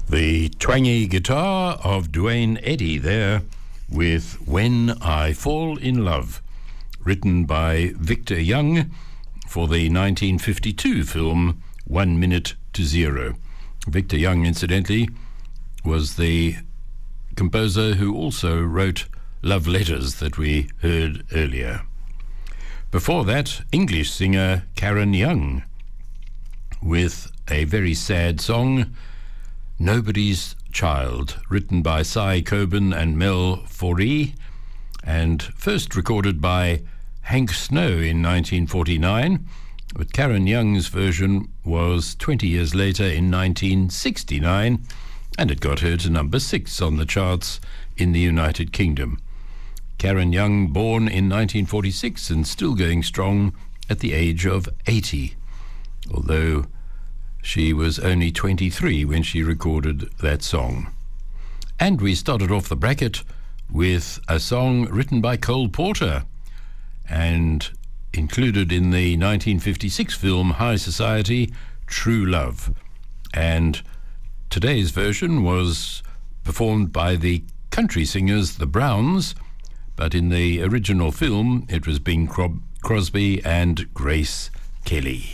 The twangy guitar of Duane Eddy there with When I Fall in Love, written by Victor Young for the 1952 film 1 Minute to Zero. Victor Young, incidentally, was the composer who also wrote Love Letters that we heard earlier. Before that, English singer Karen Young with a very sad song, Nobody's Child, written by Cy Coben and Mel Foree, and first recorded by Hank Snow in 1949, but Karen Young's version was 20 years later in 1969, and it got her to number 6 on the charts in the United Kingdom. Karen Young, born in 1946 and still going strong at the age of 80, although she was only 23 when she recorded that song. And we started off the bracket with a song written by Cole Porter and included in the 1956 film High Society, True Love. And today's version was performed by the country singers The Browns, but in the original film it was Bing Crosby and Grace Kelly.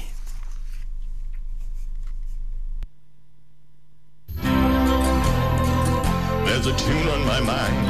There's a tune on my mind